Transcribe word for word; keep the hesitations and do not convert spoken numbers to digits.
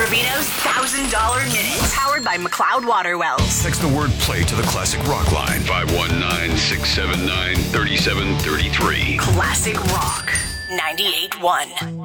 Trevino's one thousand dollars Minute. Powered by McLeod Water Wells. Text the word play to the Classic Rock line. five one nine, six seven nine, three seven three three. Classic Rock ninety-eight point one.